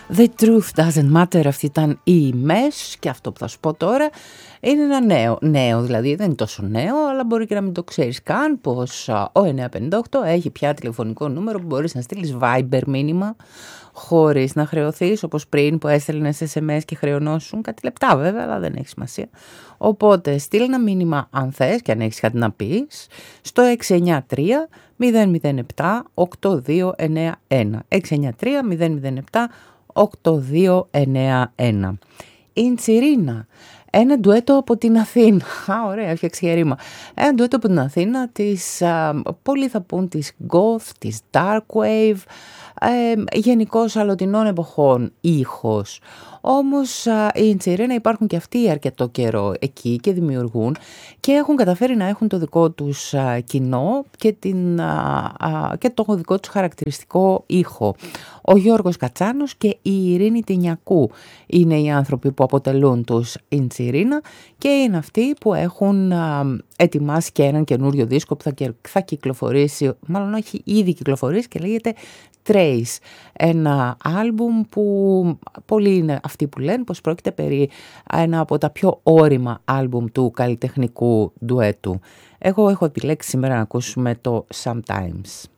The Truth Doesn't Matter, αυτή ήταν η MES και αυτό που θα σου πω τώρα είναι ένα νέο δηλαδή δεν είναι τόσο νέο, αλλά μπορεί και να μην το ξέρεις καν πως ο 958 έχει πια τηλεφωνικό νούμερο που μπορείς να στείλεις Viber μήνυμα χωρίς να χρεωθείς όπως πριν που έστελνες SMS και χρεωνόσουν κάτι λεπτά βέβαια, αλλά δεν έχει σημασία. Οπότε στείλ ένα μήνυμα αν θες και αν έχεις κάτι να πεις στο 693 007 8291 693 007 8291. Η Τσιρίνα, ένα ντουέτο από την Αθήνα. Ωραία, έφτιαξε και ρήμα. Ένα ντουέτο από την Αθήνα, πολλοί θα πούν της Goth, της Dark Wave, γενικώς αλλοτινών εποχών ήχος. Όμως η Τσιρίνα υπάρχουν και αυτοί αρκετό καιρό εκεί και δημιουργούν και έχουν καταφέρει να έχουν το δικό τους κοινό και το δικό τους χαρακτηριστικό ήχο. Ο Γιώργος Κατσάνος και η Ειρήνη Τινιακού είναι οι άνθρωποι που αποτελούν τους Ιντσιρίνα και είναι αυτοί που έχουν ετοιμάσει και έναν καινούριο δίσκο που θα κυκλοφορήσει, μάλλον έχει ήδη κυκλοφορήσει και λέγεται Trace. Ένα άλμπουμ που πολλοί είναι αυτοί που λένε πως πρόκειται περί ένα από τα πιο όρημα άλμπουμ του καλλιτεχνικού ντουέτου. Εγώ έχω επιλέξει σήμερα να ακούσουμε το Sometimes.